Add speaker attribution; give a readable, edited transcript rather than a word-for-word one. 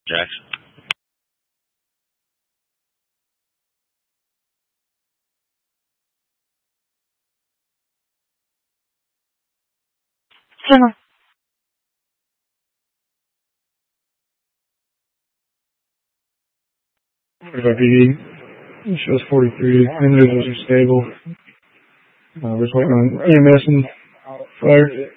Speaker 1: Jackson.
Speaker 2: Center.
Speaker 3: PD. It shows 43. Windows are stable. We're just waiting on EMS and fire.